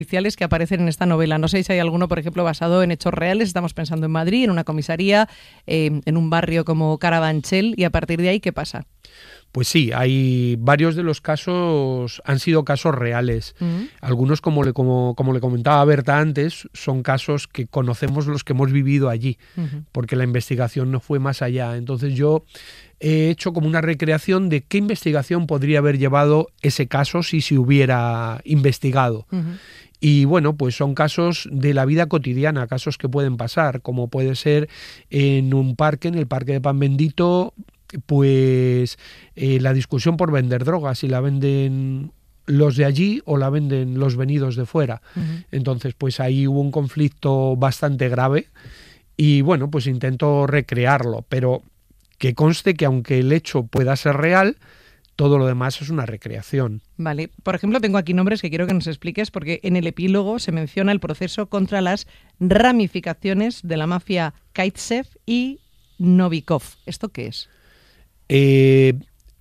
policiales que aparecen en esta novela. No sé si hay alguno, por ejemplo, basado en hechos reales. Estamos pensando en Madrid, en una comisaría, en un barrio como Carabanchel, y a partir de ahí, ¿qué pasa? Pues sí, hay varios de los casos han sido casos reales. Algunos, como le comentaba Berta antes, son casos que conocemos los que hemos vivido allí, porque la investigación no fue más allá. Entonces yo he hecho como una recreación de qué investigación podría haber llevado ese caso si se hubiera investigado. Y bueno, pues son casos de la vida cotidiana, casos que pueden pasar, como puede ser en un parque, en el Parque de Pan Bendito, pues la discusión por vender drogas, si la venden los de allí o la venden los venidos de fuera. Entonces, pues ahí hubo un conflicto bastante grave y bueno, pues intento recrearlo, pero que conste que aunque el hecho pueda ser real, todo lo demás es una recreación. Vale, por ejemplo, tengo aquí nombres que quiero que nos expliques, porque en el epílogo se menciona el proceso contra las ramificaciones de la mafia Kaitsev y Novikov. ¿Esto qué es? Es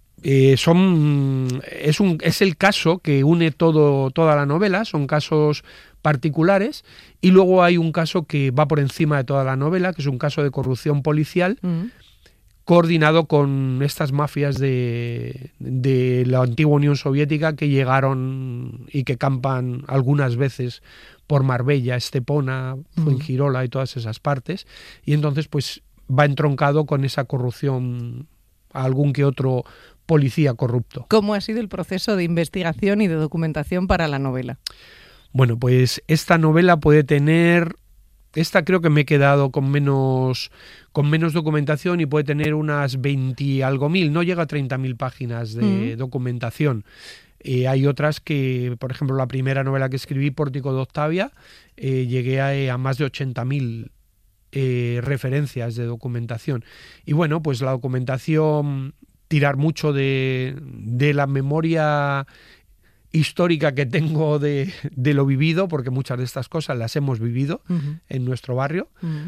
el caso que une toda la novela, son casos particulares, y luego hay un caso que va por encima de toda la novela, que es un caso de corrupción policial, coordinado con estas mafias de la antigua Unión Soviética que llegaron y que campan algunas veces por Marbella, Estepona, Fuengirola y todas esas partes, y entonces pues va entroncado con esa corrupción a algún que otro policía corrupto. ¿Cómo ha sido el proceso de investigación y de documentación para la novela? Bueno, pues esta novela puede tener... Esta creo que me he quedado con menos documentación y puede tener unas 20 y algo mil, no llega a 30.000 páginas de documentación. Hay otras que, por ejemplo, la primera novela que escribí, Pórtico de Octavia, llegué a más de 80.000 referencias de documentación. Y bueno, pues la documentación, tirar mucho de la memoria histórica que tengo de lo vivido, porque muchas de estas cosas las hemos vivido en nuestro barrio.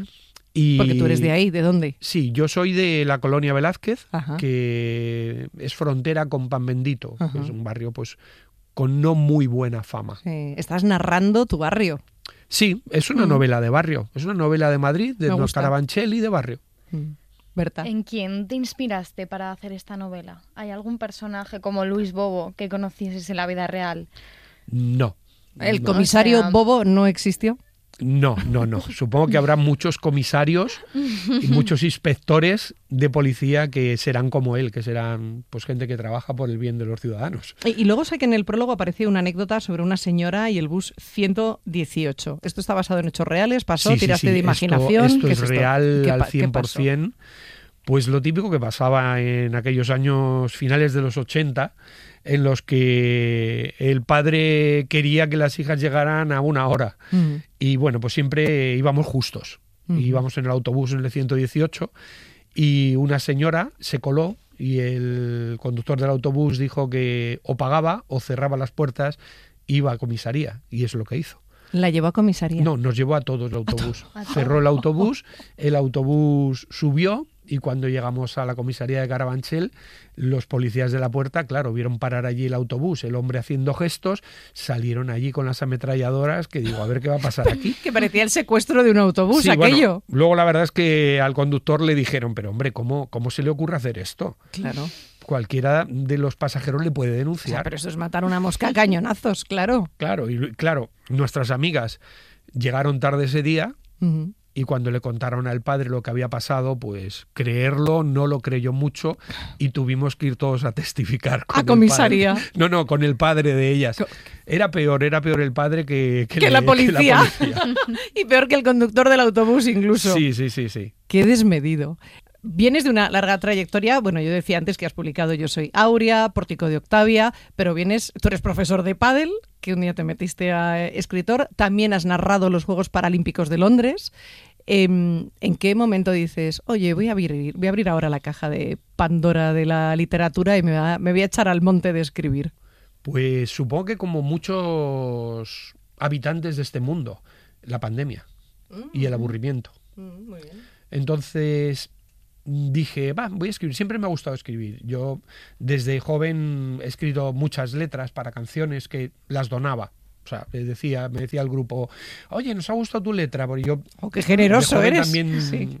Y porque tú eres de ahí, ¿de dónde? Sí, yo soy de la colonia Velázquez, que es frontera con Pan Bendito, que es un barrio pues con no muy buena fama. Sí. Estás narrando tu barrio. Sí, es una novela de barrio, es una novela de Madrid, de Carabanchel y de barrio. Berta. ¿En quién te inspiraste para hacer esta novela? ¿Hay algún personaje como Luis Bobo que conocieses en la vida real? No. ¿El comisario Bobo no existió? No. Supongo que habrá muchos comisarios y muchos inspectores de policía que serán como él, que serán pues gente que trabaja por el bien de los ciudadanos. Y luego sé que en el prólogo apareció una anécdota sobre una señora y el bus 118. ¿Esto está basado en hechos reales? ¿Pasó? Sí, ¿Tiraste de imaginación? Esto es esto? real al 100%. Pues lo típico que pasaba en aquellos años finales de los 80, en los que el padre quería que las hijas llegaran a una hora. Y bueno, pues siempre íbamos justos. Íbamos en el autobús en el 118 y una señora se coló y el conductor del autobús dijo que o pagaba o cerraba las puertas, iba a comisaría, y es lo que hizo. ¿La llevó a comisaría? No, nos llevó a todos el autobús. Cerró el autobús subió, y cuando llegamos a la comisaría de Carabanchel, los policías de la puerta, claro, vieron parar allí el autobús, el hombre haciendo gestos, salieron allí con las ametralladoras, que digo, a ver qué va a pasar aquí. Que parecía el secuestro de un autobús, sí, aquello. Bueno, luego la verdad es que al conductor le dijeron, pero hombre, ¿cómo se le ocurre hacer esto? Claro. Cualquiera de los pasajeros le puede denunciar. O sea, pero eso es matar una mosca a cañonazos, claro. Claro, nuestras amigas llegaron tarde ese día, y cuando le contaron al padre lo que había pasado, pues creerlo no lo creyó mucho y tuvimos que ir todos a testificar con a comisaría. No, con el padre de ellas. Era peor el padre que la policía. Y peor que el conductor del autobús incluso. Sí. Qué desmedido. Vienes de una larga trayectoria, bueno, yo decía antes que has publicado Yo soy Aurea, Pórtico de Octavia, pero tú eres profesor de pádel, que un día te metiste a escritor, también has narrado los Juegos Paralímpicos de Londres. ¿En qué momento dices, oye, voy a abrir ahora la caja de Pandora de la literatura y me voy a echar al monte de escribir? Pues supongo que como muchos habitantes de este mundo, la pandemia y el aburrimiento. Muy bien. Entonces dije, voy a escribir. Siempre me ha gustado escribir. Yo desde joven he escrito muchas letras para canciones que las donaba. O sea, me decía el grupo, oye, nos ha gustado tu letra, porque yo... Oh, qué generoso de joven eres. También Sí.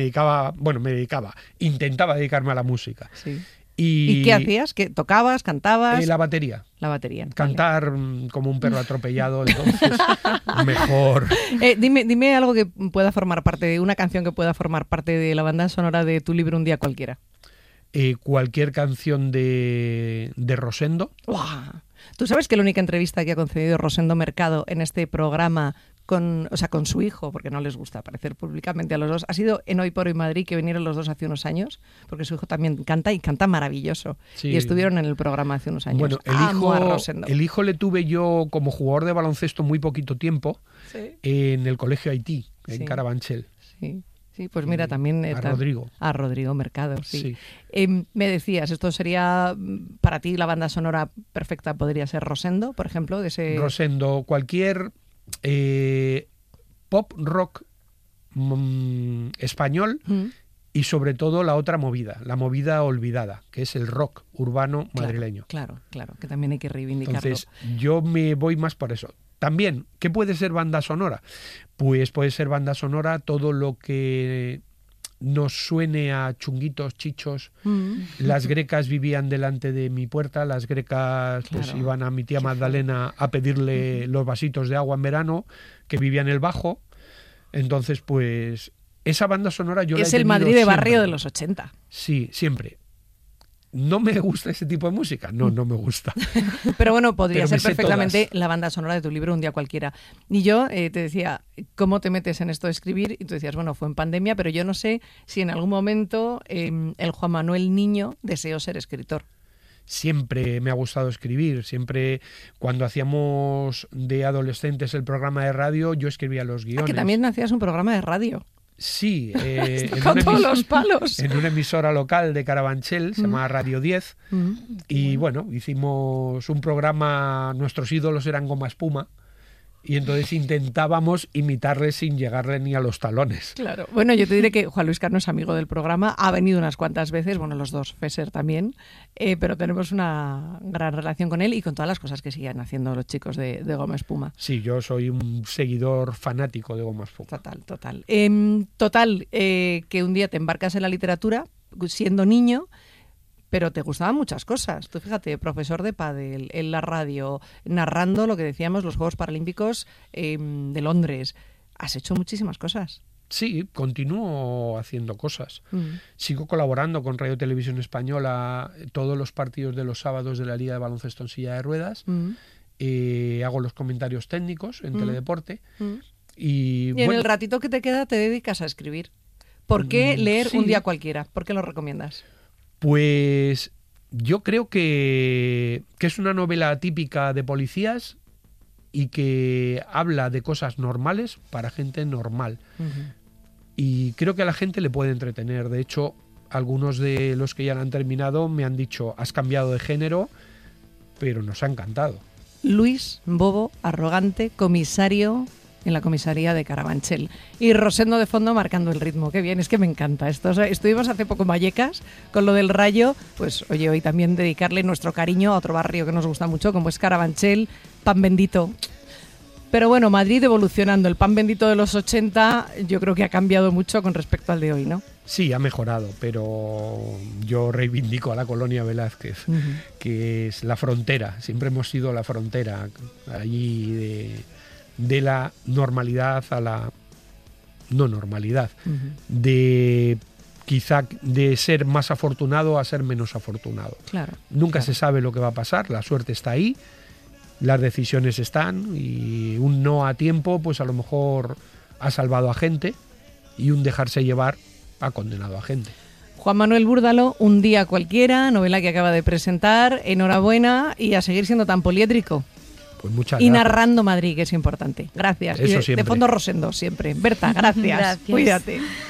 intentaba dedicarme a la música. Sí. ¿Y qué hacías? ¿Qué, tocabas, cantabas? La batería. La batería. Cantar como un perro atropellado, entonces mejor. Dime algo que pueda formar parte de una canción que pueda formar parte de la banda sonora de tu libro Un día cualquiera. Cualquier canción de Rosendo. ¡Wow! ¿Tú sabes que la única entrevista que ha concedido Rosendo Mercado en este programa con su hijo, porque no les gusta aparecer públicamente a los dos, ha sido en Hoy por Hoy Madrid, que vinieron los dos hace unos años, porque su hijo también canta y canta maravilloso. Sí. Y estuvieron en el programa hace unos años. Bueno, el hijo le tuve yo como jugador de baloncesto muy poquito tiempo, ¿sí? En el Colegio Haití, en Carabanchel. Sí. Sí, pues mira, también... A Rodrigo Mercado, sí. Me decías, ¿esto sería para ti la banda sonora perfecta? ¿Podría ser Rosendo, por ejemplo? Rosendo, cualquier pop rock español y sobre todo la otra movida, la movida olvidada, que es el rock urbano madrileño. Claro, que también hay que reivindicarlo. Entonces, yo me voy más por eso. También, ¿qué puede ser banda sonora? Pues puede ser banda sonora todo lo que nos suene a chunguitos, chichos. Las grecas vivían delante de mi puerta, las grecas pues iban a mi tía Magdalena a pedirle los vasitos de agua en verano, que vivía en el Bajo. Entonces, pues, esa banda sonora yo la he tenido el Madrid de barrio siempre. De los 80. Sí, siempre. ¿No me gusta ese tipo de música? No me gusta. Pero bueno, podría Pero ser perfectamente la banda sonora de tu libro Un día cualquiera. Y yo te decía, ¿cómo te metes en esto de escribir? Y tú decías, bueno, fue en pandemia, pero yo no sé si en algún momento el Juan Manuel niño deseó ser escritor. Siempre me ha gustado escribir, siempre cuando hacíamos de adolescentes el programa de radio, yo escribía los guiones. Que también hacías un programa de radio. Sí, con todos los palos. En una emisora local de Carabanchel, se llama Radio 10, y bueno, hicimos un programa, nuestros ídolos eran Goma Espuma, y entonces intentábamos imitarle sin llegarle ni a los talones. Claro. Bueno, yo te diré que Juan Luis Cano es amigo del programa, ha venido unas cuantas veces, bueno, los dos, Fesser también, pero tenemos una gran relación con él y con todas las cosas que siguen haciendo los chicos de Goma Espuma. Sí, yo soy un seguidor fanático de Goma Espuma. Total. Que un día te embarcas en la literatura, siendo niño, pero te gustaban muchas cosas. Tú fíjate, profesor de pádel, en la radio, narrando lo que decíamos, los Juegos Paralímpicos de Londres. Has hecho muchísimas cosas. Sí, continúo haciendo cosas. Sigo colaborando con Radio Televisión Española todos los partidos de los sábados de la Liga de Baloncesto en Silla de Ruedas. Hago los comentarios técnicos en Teledeporte. Y en el ratito que te queda te dedicas a escribir. ¿Por qué leer Un día cualquiera? ¿Por qué lo recomiendas? Pues yo creo que es una novela típica de policías y que habla de cosas normales para gente normal. Y creo que a la gente le puede entretener. De hecho, algunos de los que ya la han terminado me han dicho, has cambiado de género, pero nos ha encantado. Luis Bobo, arrogante, comisario en la comisaría de Carabanchel. Y Rosendo de fondo marcando el ritmo. Qué bien, es que me encanta esto. O sea, estuvimos hace poco en Vallecas con lo del Rayo. Pues oye, hoy también dedicarle nuestro cariño a otro barrio que nos gusta mucho, como es Carabanchel, pan bendito. Pero bueno, Madrid evolucionando. El pan bendito de los 80 yo creo que ha cambiado mucho con respecto al de hoy, ¿no? Sí, ha mejorado, pero yo reivindico a la colonia Velázquez, que es la frontera. Siempre hemos sido la frontera allí de la normalidad a la no normalidad, de quizá de ser más afortunado a ser menos afortunado. Claro, Nunca se sabe lo que va a pasar, la suerte está ahí, las decisiones están y un no a tiempo pues a lo mejor ha salvado a gente y un dejarse llevar ha condenado a gente. Juan Manuel Búrdalo, Un día cualquiera, novela que acaba de presentar, enhorabuena y a seguir siendo tan poliédrico. Pues muchas y gracias. narrando Madrid, que es importante. Gracias. Eso y de siempre. fondo Rosendo, siempre. Berta, gracias. Gracias. Cuídate.